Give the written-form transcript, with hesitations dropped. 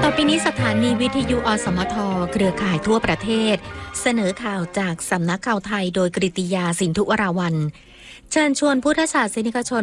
อปีนี้สถานีวิทยุอสมทเครือข่ายทั่วประเทศเสนอข่าวจากสำนักข่าวไทยโดยกฤติยาสินธุวราวัลย์เชิญชวนพุทธศาสนิกชน